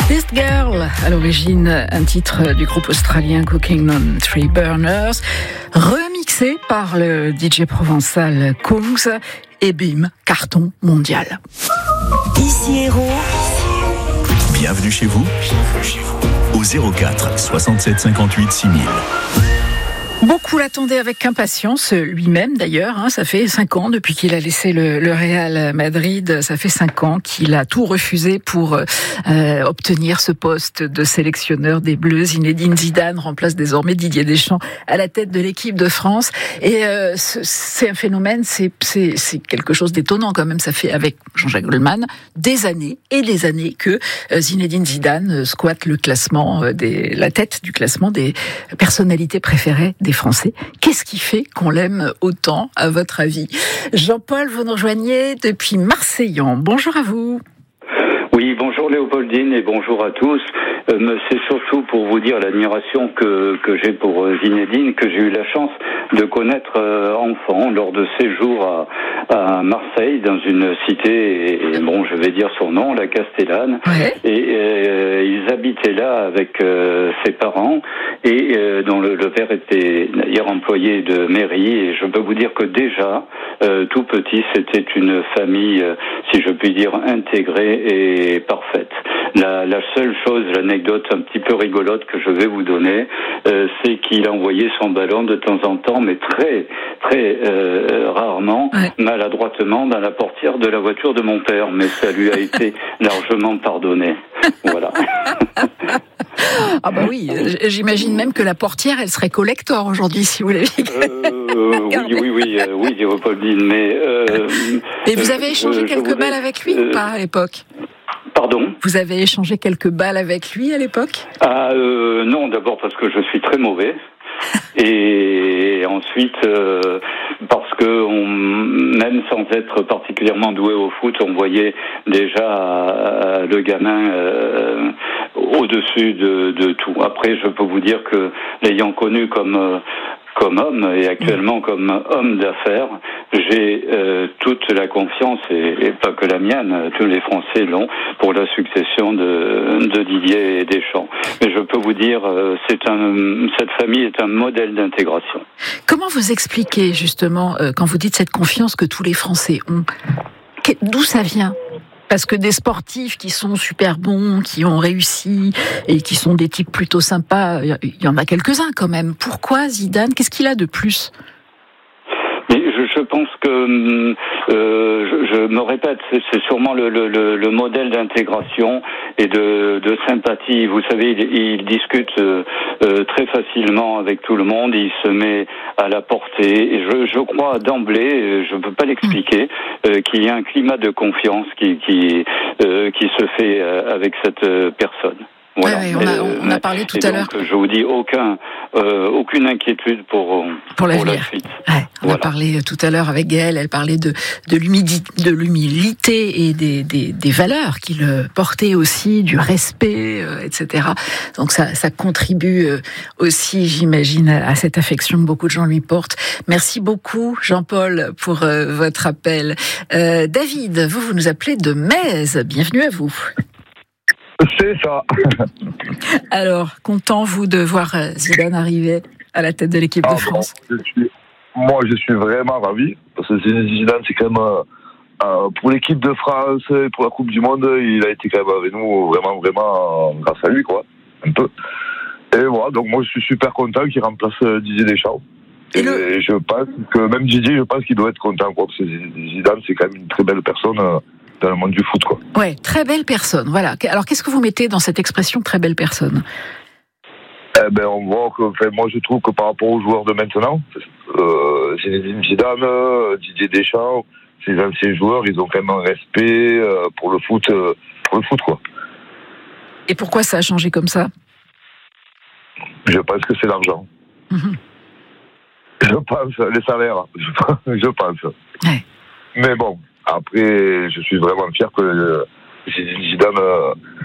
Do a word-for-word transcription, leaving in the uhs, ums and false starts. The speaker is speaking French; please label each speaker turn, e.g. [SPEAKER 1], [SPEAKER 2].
[SPEAKER 1] This Girl, à l'origine un titre du groupe australien Cooking on Three Burners, remixé par le D J provençal Kungs, et bim, carton mondial.
[SPEAKER 2] Ici Héros.
[SPEAKER 3] Bienvenue chez vous, au zéro quatre soixante-sept cinquante-huit six mille.
[SPEAKER 1] Beaucoup l'attendaient avec impatience, lui-même d'ailleurs. Hein, ça fait cinq ans depuis qu'il a laissé le, le Real Madrid. Ça fait cinq ans qu'il a tout refusé pour euh, obtenir ce poste de sélectionneur des Bleus. Zinedine Zidane remplace désormais Didier Deschamps à la tête de l'équipe de France. Et euh, c'est un phénomène, c'est, c'est, c'est quelque chose d'étonnant quand même. Ça fait avec Jean-Jacques Goldman des années et des années que euh, Zinedine Zidane squatte le classement, euh, des, la tête du classement des personnalités préférées des Français. Qu'est-ce qui fait qu'on l'aime autant, à votre avis? Jean-Paul, vous nous rejoignez depuis Marseillan. Bonjour à vous.
[SPEAKER 4] Oui, bonjour Léopoldine et bonjour à tous. Euh, c'est surtout pour vous dire l'admiration que, que j'ai pour Zinedine, que j'ai eu la chance de connaître euh, enfant lors de séjours à, à Marseille, dans une cité, et, et bon, je vais dire son nom, la Castellane. Ouais. Et euh, ils habitaient là avec euh, ses parents, et euh, dont le, le père était d'ailleurs employé de mairie. Et je peux vous dire que déjà, euh, tout petit, c'était une famille, euh, si je puis dire, intégrée et parfaite. La, la seule chose, l'anecdote un petit peu rigolote que je vais vous donner, euh, c'est qu'il envoyait son ballon de temps en temps, mais très, très euh, rarement, ouais. maladroitement, dans la portière de la voiture de mon père. Mais ça lui a été largement pardonné. Voilà.
[SPEAKER 1] Ah bah oui, j'imagine même que la portière, elle serait collector aujourd'hui, si vous l'aviez
[SPEAKER 4] euh, Oui, oui, oui, euh, oui, Léopoldine, mais... Euh,
[SPEAKER 1] Et vous avez échangé je, quelques je voulais, balles avec lui euh, ou pas à l'époque ?
[SPEAKER 4] Pardon ?
[SPEAKER 1] Vous avez échangé quelques balles avec lui à l'époque ?
[SPEAKER 4] Ah euh, non, d'abord parce que je suis très mauvais. Et ensuite, euh, parce que on, même sans être particulièrement doué au foot, on voyait déjà euh, le gamin euh, au-dessus de, de tout. Après, je peux vous dire que l'ayant connu comme euh, comme homme et actuellement comme homme d'affaires, j'ai euh, toute la confiance, et, et pas que la mienne, tous les Français l'ont, pour la succession de, de Didier Deschamps. Mais je peux vous dire, euh, c'est un, cette famille est un modèle d'intégration.
[SPEAKER 1] Comment vous expliquez justement, euh, quand vous dites cette confiance que tous les Français ont, d'où ça vient ? Parce que des sportifs qui sont super bons, qui ont réussi et qui sont des types plutôt sympas, il y en a quelques-uns quand même. Pourquoi Zidane ? Qu'est-ce qu'il a de plus ?
[SPEAKER 4] Mais je, je pense que, euh, je, je me répète, c'est, c'est sûrement le, le, le modèle d'intégration et de, de sympathie. Vous savez, il, il discute euh, très facilement avec tout le monde, il se met à la portée. Et je, je crois d'emblée, je ne peux pas l'expliquer, euh, qu'il y a un climat de confiance qui, qui, euh, qui se fait avec cette personne. Voilà.
[SPEAKER 1] Ouais, ouais, on, a, on a parlé tout
[SPEAKER 4] et
[SPEAKER 1] à
[SPEAKER 4] donc,
[SPEAKER 1] l'heure.
[SPEAKER 4] Je vous dis aucun, euh, aucune inquiétude pour
[SPEAKER 1] pour,
[SPEAKER 4] pour la suite.
[SPEAKER 1] Ouais, on
[SPEAKER 4] voilà.
[SPEAKER 1] a parlé tout à l'heure avec Gaëlle. Elle parlait de de l'humilité, de l'humilité et des, des des valeurs qu'il portait aussi, du respect, euh, et cetera. Donc ça ça contribue aussi, j'imagine, à cette affection que beaucoup de gens lui portent. Merci beaucoup, Jean-Paul, pour euh, votre appel. Euh, David, vous vous nous appelez de Metz. Bienvenue à vous.
[SPEAKER 5] C'est ça.
[SPEAKER 1] Alors, content, vous, de voir Zidane arriver à la tête de l'équipe ah, de France.
[SPEAKER 5] Bon, je suis, Moi, je suis vraiment ravi, parce que Zidane, c'est quand même, euh, pour l'équipe de France, pour la Coupe du Monde, il a été quand même avec nous, vraiment, vraiment, grâce à lui, quoi, un peu. Et voilà, donc moi, je suis super content qu'il remplace Didier Deschamps. Et, et le... je pense que, même Didier, je pense qu'il doit être content, quoi, parce que Zidane, c'est quand même une très belle personne, dans le monde du foot, quoi.
[SPEAKER 1] Ouais, très belle personne, voilà. Alors, qu'est-ce que vous mettez dans cette expression très belle personne ?
[SPEAKER 5] Eh ben, on voit que, enfin, moi, je trouve que par rapport aux joueurs de maintenant, euh, Zinedine Zidane, Didier Deschamps, ces anciens joueurs, ils ont quand même un respect euh, pour le foot, euh, pour le foot, quoi.
[SPEAKER 1] Et pourquoi ça a changé comme ça ?
[SPEAKER 5] Je pense que c'est l'argent. Mmh. Je pense, les salaires, je pense.
[SPEAKER 1] Ouais.
[SPEAKER 5] Mais bon. Après, je suis vraiment fier que Zinedine Zidane